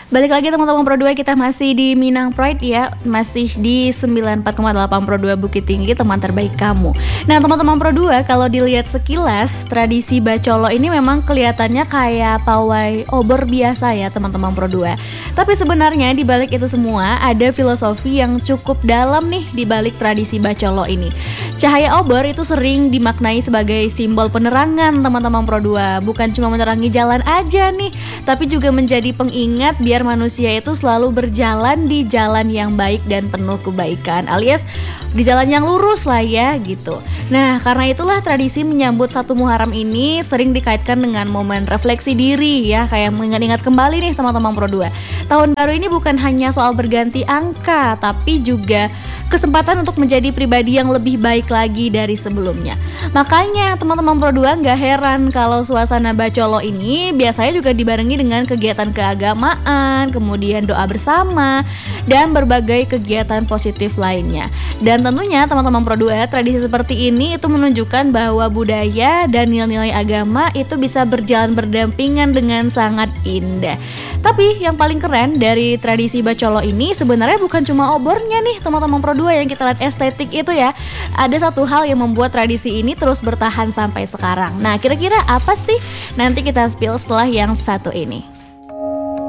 Balik lagi teman-teman Pro 2, kita masih di Minang Pride ya. Masih di 94,8 Pro 2 Bukit Tinggi, teman terbaik kamu. Nah teman-teman Pro 2, kalau dilihat sekilas, tradisi bacolo ini memang kelihatannya kayak pawai obor biasa ya teman-teman Pro 2. Tapi sebenarnya di balik itu semua ada filosofi yang cukup dalam nih di balik tradisi bacolo ini. Cahaya obor itu sering dimaknai sebagai simbol penerangan teman-teman Pro 2. Bukan cuma menerangi jalan aja nih, tapi juga menjadi pengingat biar manusia itu selalu berjalan di jalan yang baik dan penuh kebaikan, alias di jalan yang lurus lah ya gitu. Nah karena itulah tradisi menyambut 1 Muharram ini sering dikaitkan dengan momen refleksi diri ya, kayak mengingat-ingat kembali nih teman-teman Pro 2. Tahun baru ini bukan hanya soal berganti angka, tapi juga kesempatan untuk menjadi pribadi yang lebih baik lagi dari sebelumnya. Makanya teman-teman Pro 2 gak heran kalau suasana bacolo ini biasanya juga dibarengi dengan kegiatan keagamaan, kemudian doa bersama, dan berbagai kegiatan positif lainnya. Dan tentunya teman-teman Pro 2, tradisi seperti ini itu menunjukkan bahwa budaya dan nilai-nilai agama itu bisa berjalan berdampingan dengan sangat indah. Tapi yang paling keren dari tradisi bacolo ini sebenarnya bukan cuma obornya nih teman-teman Pro 2 yang kita lihat estetik itu ya. Ada satu hal yang membuat tradisi ini terus bertahan sampai sekarang. Nah kira-kira apa sih? Nanti kita spill setelah yang satu ini.